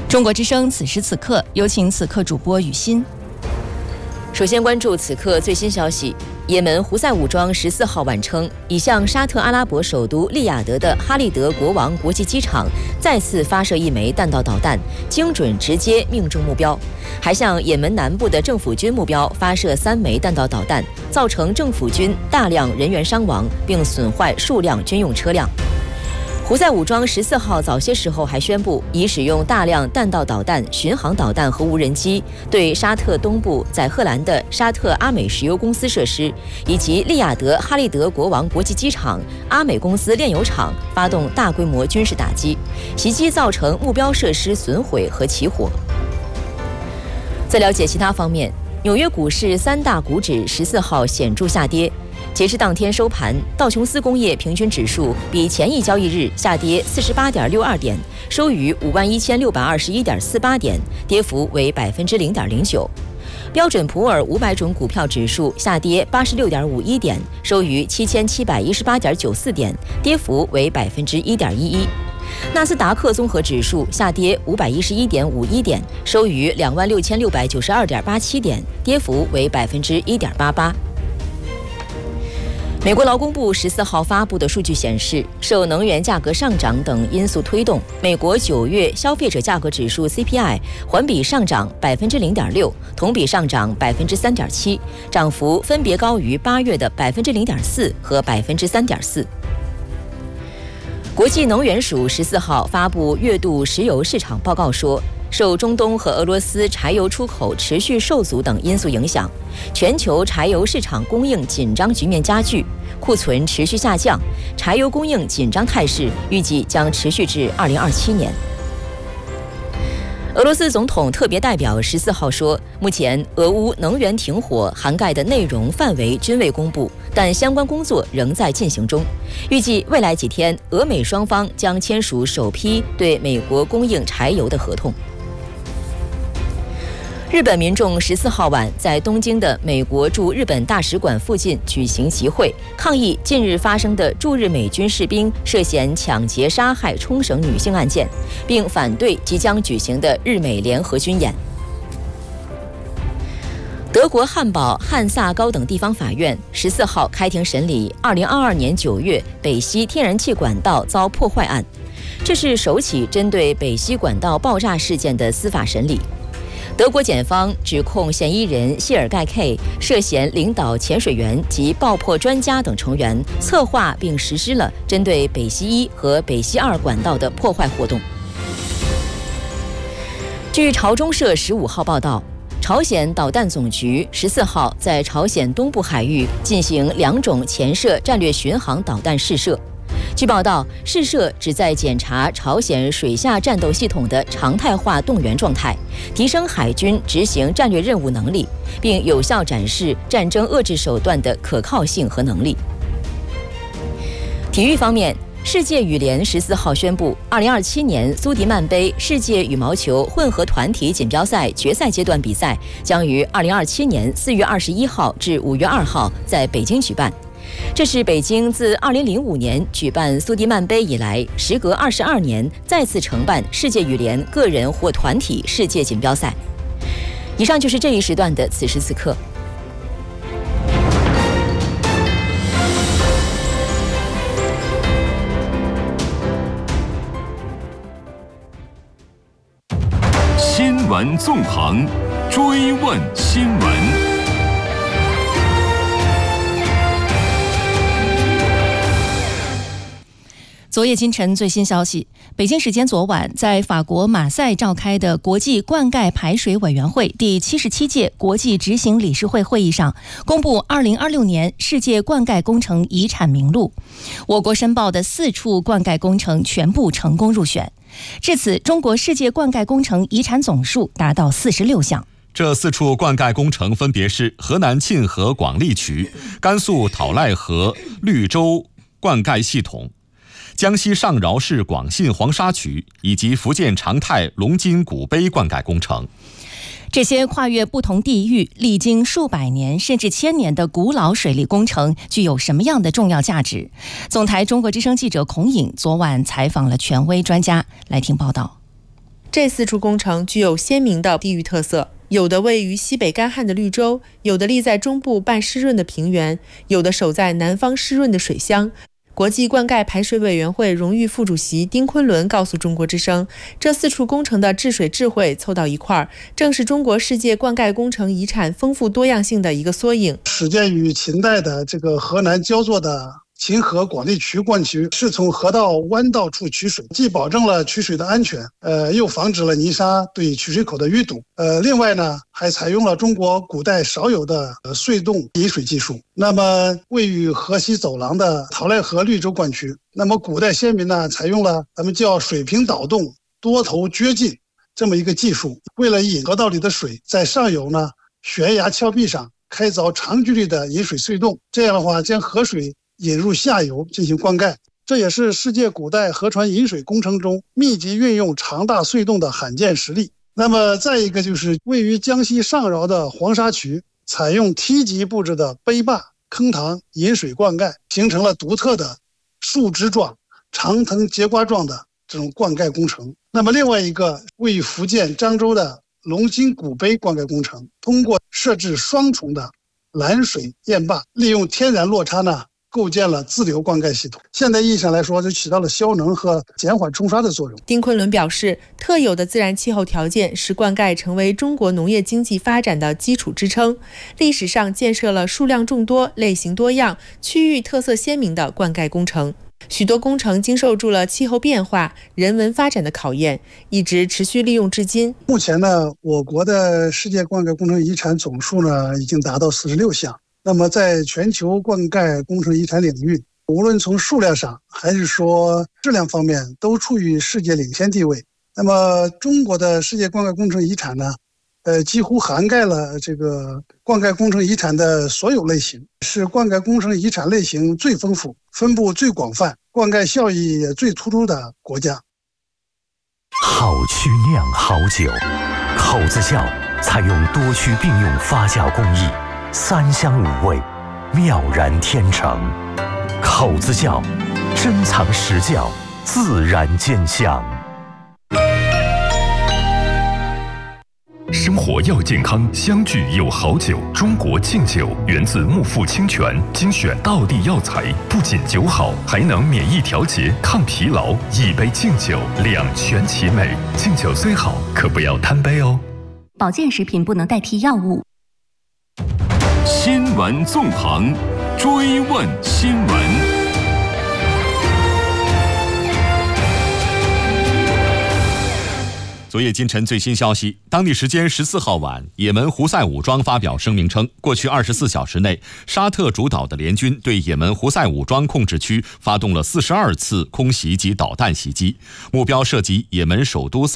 中国之声此时此刻，有请此刻主播雨欣。 首先关注此刻最新消息。也门胡塞武装14号晚称，已向沙特阿拉伯首都利雅得的哈利德国王国际机场再次发射一枚弹道导弹，精准直接命中目标，还向也门南部的政府军目标发射3枚弹道导弹，造成政府军大量人员伤亡，并损坏数辆军用车辆。胡塞武装14号早些时候还宣布，已使用大量弹道导弹、巡航导弹和无人机，对沙特东部载荷兰的沙特阿美石油公司设施，以及利雅得哈利德国王国际机场、阿美公司炼油厂发动大规模军事打击，袭击造成目标设施损毁和起火。在了解其他方面，纽约股市3大股指14号显著下跌。截至当天收盘，道琼斯工业平均指数比前一交易日下跌48.62点，收于51621.48点，跌幅为0.09%。标准普尔500种股票指数下跌86.51点，收于7718.94点，跌幅为1.11%。纳斯达克综合指数下跌511.51点，收于26692.87点，跌幅为1.88%。美国劳工部14号发布的数据显示，受能源价格上涨等因素推动，美国9月消费者价格指数 CPI 环比上涨0.6%，同比上涨3.7%，涨幅分别高于8月的0.4%和3.4%。国际能源署14号发布月度石油市场报告说，受中东和俄罗斯柴油出口持续受阻等因素影响，全球柴油市场供应紧张局面加剧，库存持续下降，柴油供应紧张态势预计将持续至2027年。俄罗斯总统特别代表14号说，目前俄乌能源停火涵盖的内容范围均未公布，但相关工作仍在进行中。预计未来几天，俄美双方将签署首批对美国供应柴油的合同。日本民众14号晚在东京的美国驻日本大使馆附近举行集会，抗议近日发生的驻日美军士兵涉嫌抢劫杀害冲绳女性案件，并反对即将举行的日美联合军演。德国汉堡汉萨高等地方法院14号开庭审理2022年9月北溪天然气管道遭破坏案，这是首起针对北溪管道爆炸事件的司法审理。德国检方指控嫌疑人谢尔盖 K 涉嫌领导潜水员及爆破专家等成员策划并实施了针对北溪1和北溪2管道的破坏活动。据朝中社15号报道，朝鲜导弹总局14号在朝鲜东部海域进行2种潜射战略巡航导弹试射。据报道，试射旨在检查朝鲜水下战斗系统的常态化动员状态，提升海军执行战略任务能力，并有效展示战争遏制手段的可靠性和能力。体育方面，世界羽联14号宣布，2027年苏迪曼杯世界羽毛球混合团体锦标赛决赛阶段比赛将于2027年4月21号至5月2号在北京举办。这是北京自2005年举办苏迪曼杯以来，时隔22年再次承办世界羽联个人或团体世界锦标赛。以上就是这一时段的此时此刻。 新闻纵横，追问新闻。 昨夜今晨最新消息，北京时间昨晚，在法国马赛召开的国际灌溉排水委员会第77届国际执行理事会会议上，公布2026年世界灌溉工程遗产名录。我国申报的4处灌溉工程全部成功入选。至此，中国世界灌溉工程遗产总数达到46项。 这4处灌溉工程分别是河南沁河广利渠、甘肃讨赖河绿洲灌溉系统、江西上饶市广信黄沙渠以及福建长泰龙津古碑灌溉工程。 这些跨越不同地域、历经数百年甚至1000年的古老水利工程具有什么样的重要价值？总台中国之声记者孔颖昨晚采访了权威专家，来听报道。 这4处工程具有鲜明的地域特色，有的位于西北干旱的绿洲，有的立在中部半湿润的平原，有的守在南方湿润的水乡。国际灌溉排水委员会荣誉副主席丁昆仑告诉中国之声，这4处工程的治水智慧凑到一块儿，正是中国世界灌溉工程遗产丰富多样性的一个缩影。 始建于秦代的这个河南焦作的秦河广利渠灌渠，是从河道弯道处取水，既保证了取水的安全，又防止了泥沙对取水口的淤堵。另外呢，还采用了中国古代少有的隧洞引水技术。那么位于河西走廊的陶赖河绿洲灌渠，那么古代先民呢，采用了咱们叫水平导动、多头撅进这么一个技术，为了引河道里的水，在上游呢悬崖峭壁上开凿长距离的引水隧洞，这样的话将河水引入下游进行灌溉，这也是世界古代河船引水工程中密集运用长大隧洞的罕见实例。那么再一个就是位于江西上饶的黄沙渠，采用梯级布置的碑坝、坑塘引水灌溉，形成了独特的树枝状、长藤节瓜状的这种灌溉工程。那么另外一个位于福建漳州的龙津古碑灌溉工程，通过设置双重的拦水堰坝，利用天然落差呢，构建了自流灌溉系统。现代意义上来说，就起到了消能和减缓冲刷的作用。 丁昆仑表示，特有的自然气候条件使灌溉成为中国农业经济发展的基础支撑。历史上建设了数量众多、类型多样、区域特色鲜明的灌溉工程。许多工程经受住了气候变化、人文发展的考验，一直持续利用至今。 目前呢，我国的世界灌溉工程遗产总数呢，已经达到46项。那么在全球灌溉工程遗产领域，无论从数量上还是说质量方面，都处于世界领先地位。那么中国的世界灌溉工程遗产呢，几乎涵盖了这个灌溉工程遗产的所有类型，是灌溉工程遗产类型最丰富、分布最广泛、灌溉效益也最突出的国家。 好曲酿好酒，口子窖采用多区并用发酵工艺，3香5味，妙然天成。口子窖，珍藏实窖，自然见香。 生活要健康，相聚有好酒。中国敬酒源自木富清泉，精选道地药材，不仅酒好，还能免疫调节、抗疲劳。一杯敬酒，两全其美。敬酒虽好，可不要贪杯哦。 保健食品不能代替药物。 新闻纵横，追问新闻。 昨夜今晨最新消息，当地时间14号晚，也门胡塞武装发表声明称，过去24小时内，沙特主导的联军对也门胡塞武装控制区发动了42次空袭及导弹袭击，目标涉及也门首都